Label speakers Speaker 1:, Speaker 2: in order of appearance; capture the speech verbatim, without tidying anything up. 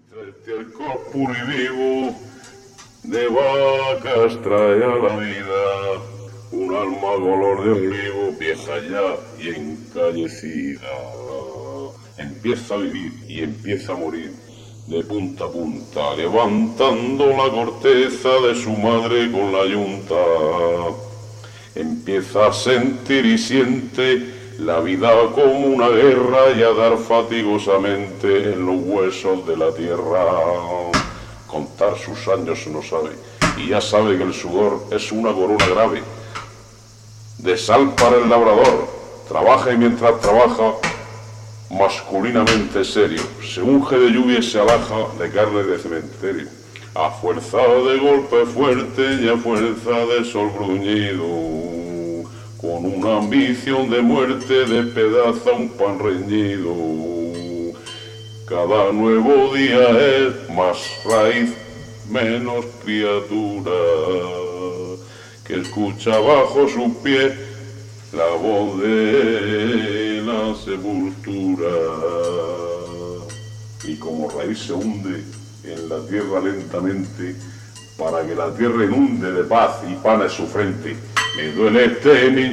Speaker 1: Estiércol puro y vivo de vacas trae a la vida un alma color de olivo, vieja ya y encallecida. Empieza a vivir y empieza a morir de punta a punta, levantando la corteza de su madre con la yunta. Empieza a sentir y siente la vida como una guerra y a dar fatigosamente en los huesos de la tierra. Contar sus años no sabe, y ya sabe que el sudor es una corona grave de sal para el labrador. Trabaja y mientras trabaja, masculinamente serio, se unge de lluvia y se alaja de carne de cementerio. A fuerza de golpe fuerte y a fuerza de sol bruñido, con una ambición de muerte despedaza un pan reñido. Cada nuevo día es más raíz, menos criatura, que escucha bajo sus pies la voz de la sepultura. Y como raíz se hunde en la tierra lentamente, para que la tierra inunde de paz y pan en su frente. Me duele este niño.